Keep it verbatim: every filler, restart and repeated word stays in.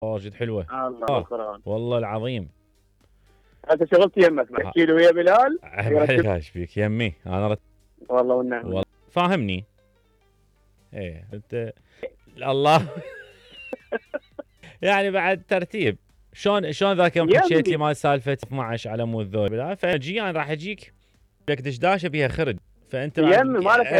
واجد حلوه. الله آه. القرآن. والله العظيم. انت شغلت يمك بحكي له ويا بلال. عيب عليك ايش فيك يمي انا رت... والله والنعم. والله فاهمني. ايه انت الله يعني بعد ترتيب. شلون شلون ذاك يوم حكيت لي مال سالفه اثنعش على مود ذول، فاجي انا راح اجيك لك دشداشه بيها خرج، فانت يمي ما